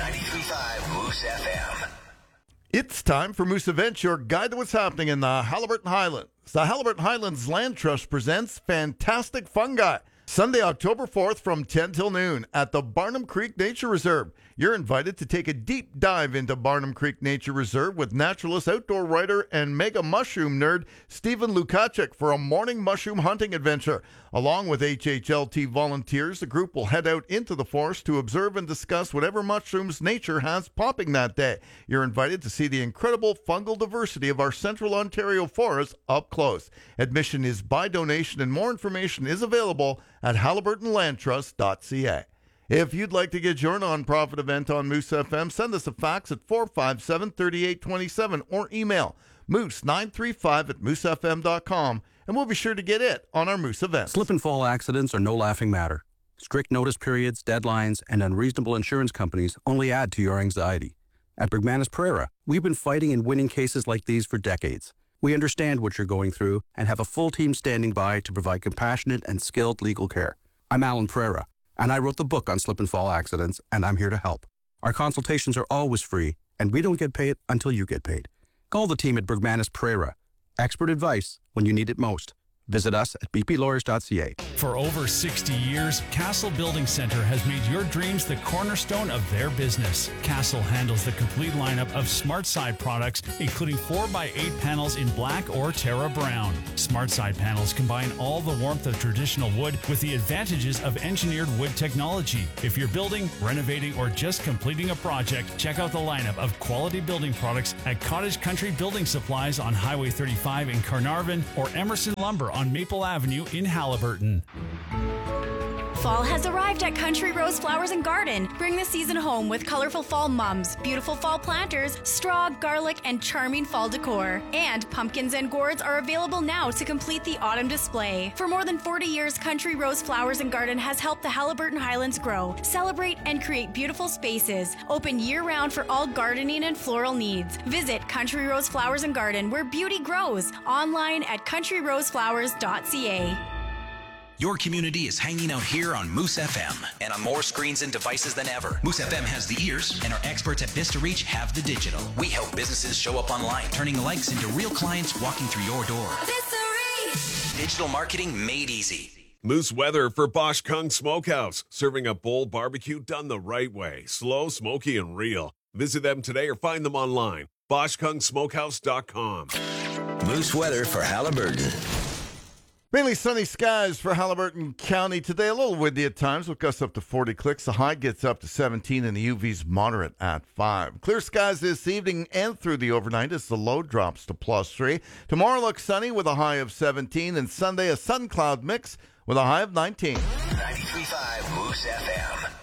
93.5 Moose FM. It's time for Moose Events, your guide to what's happening in the Haliburton Highlands. The Haliburton Highlands Land Trust presents Fantastic Fungi, Sunday, October 4th from 10 till noon at the Barnum Creek Nature Reserve. You're invited to take a deep dive into Barnum Creek Nature Reserve with naturalist, outdoor writer, and mega mushroom nerd Stephen Lukacek for a morning mushroom hunting adventure. Along with HHLT volunteers, the group will head out into the forest to observe and discuss whatever mushrooms nature has popping that day. You're invited to see the incredible fungal diversity of our Central Ontario forests up close. Admission is by donation, and more information is available at haliburtonlandtrust.ca. If you'd like to get your nonprofit event on Moose FM, send us a fax at 457-3827 or email moose935@moosefm.com, and we'll be sure to get it on our Moose events. Slip and fall accidents are no laughing matter. Strict notice periods, deadlines, and unreasonable insurance companies only add to your anxiety. At Bergmanis Pereira, we've been fighting and winning cases like these for decades. We understand what you're going through and have a full team standing by to provide compassionate and skilled legal care. I'm Alan Pereira, and I wrote the book on slip and fall accidents, and I'm here to help. Our consultations are always free, and we don't get paid until you get paid. Call the team at Bergmanis Pereira. Expert advice when you need it most. Visit us at bplawyers.ca. For over 60 years, Castle Building Center has made your dreams the cornerstone of their business. Castle handles the complete lineup of SmartSide products, including 4x8 panels in black or Terra Brown. SmartSide panels combine all the warmth of traditional wood with the advantages of engineered wood technology. If you're building, renovating, or just completing a project, check out the lineup of quality building products at Cottage Country Building Supplies on Highway 35 in Carnarvon or Emerson Lumber on Maple Avenue in Haliburton. Fall has arrived at Country Rose Flowers and Garden. Bring the season home with colorful fall mums, beautiful fall planters, straw, garlic, and charming fall decor. And pumpkins and gourds are available now to complete the autumn display. For more than 40 years, Country Rose Flowers and Garden has helped the Haliburton Highlands grow, celebrate, and create beautiful spaces. Open year-round for all gardening and floral needs. Visit Country Rose Flowers and Garden, where beauty grows. Online at countryroseflowers.ca. Your community is hanging out here on Moose FM and on more screens and devices than ever. Moose FM has the ears, and our experts at Vista Reach have the digital. We help businesses show up online, turning likes into real clients walking through your door. Vista Reach! Digital marketing made easy. Moose weather for Bosch Kung Smokehouse. Serving a bowl barbecue done the right way. Slow, smoky, and real. Visit them today or find them online. BoschKungSmokehouse.com. Moose weather for Haliburton. Mainly sunny skies for Haliburton County today. A little windy at times with gusts up to 40 clicks. The high gets up to 17 and the UV's moderate at 5. Clear skies this evening and through the overnight as the low drops to +3. Tomorrow looks sunny with a high of 17, and Sunday a sun cloud mix with a high of 19. 93.5 Moose FM.